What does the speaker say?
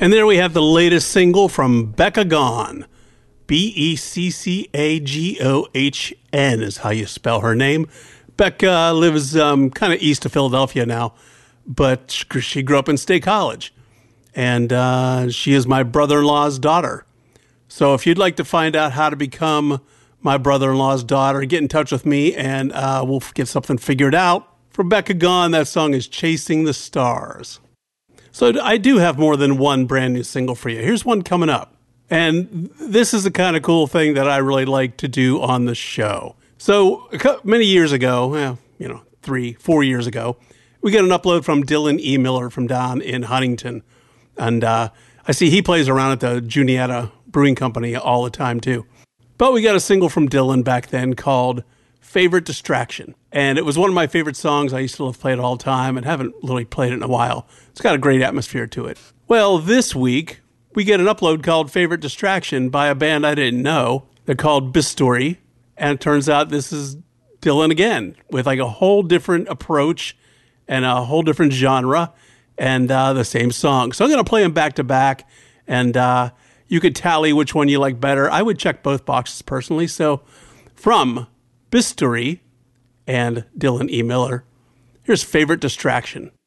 And there we have the latest single from Becca Gone. Beccagohn is how you spell her name. Becca lives kind of east of Philadelphia now, but she grew up in State College. And she is my brother-in-law's daughter. So if you'd like to find out how to become my brother-in-law's daughter, get in touch with me and we'll get something figured out. For Becca Gone, that song is Chasing the Stars. So I do have more than one brand new single for you. Here's one coming up. And this is the kind of cool thing that I really like to do on the show. So many years ago, 3-4 years ago, we got an upload from Dylan E. Miller from down in Huntington. And I see he plays around at the Juniata Brewing Company all the time, too. But we got a single from Dylan back then called Favorite Distraction. And it was one of my favorite songs. I used to love to play it all the time and haven't really played it in a while. It's got a great atmosphere to it. Well, this week, we get an upload called Favorite Distraction by a band I didn't know. They're called Bistouri. And it turns out this is Dylan again with like a whole different approach and a whole different genre and the same song. So I'm going to play them back to back. And you could tally which one you like better. I would check both boxes personally. So from Bistouri and Dylan E. Miller, here's Favorite Distraction.